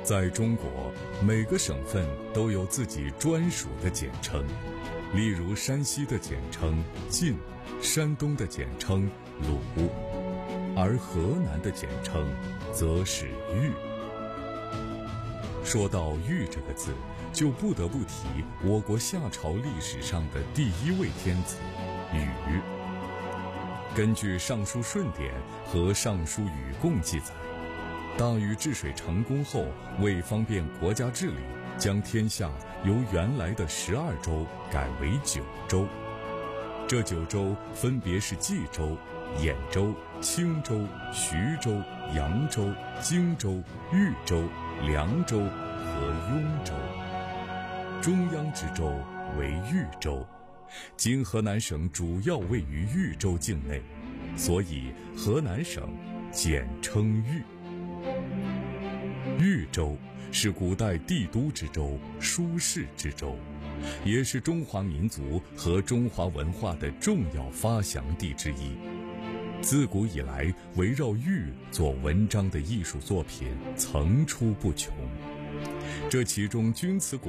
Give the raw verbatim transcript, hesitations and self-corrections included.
在中国，每个省份都有自己专属的简称，例如山西的简称晋，山东的简称鲁，而河南的简称则是豫。说到豫这个字，就不得不提我国夏朝历史上的第一位天子禹。根据《尚书舜典》和《尚书禹贡》记载，大禹治水成功后，为方便国家治理，将天下由原来的十二州改为九州。这九州分别是冀州、兖州、青州、徐州、扬州、荆州、豫州、凉州和雍州。中央之州为豫州，今河南省主要位于豫州境内，所以河南省简称豫。豫州是古代帝都之州、舒适之州，也是中华民族和中华文化的重要发祥地之一。自古以来，围绕豫做文章的艺术作品层出不穷，这其中钧瓷